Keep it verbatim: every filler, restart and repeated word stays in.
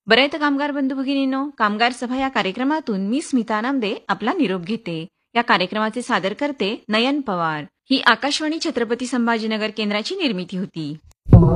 बरं आहे तर कामगार बंधू भगिनींनो, कामगार सभा या कार्यक्रमातून मी स्मिता नामदे आपला निरोप घेते. या कार्यक्रमाचे सादर करते नयन पवार. ही आकाशवाणी छत्रपती संभाजीनगर केंद्राची निर्मिती होती.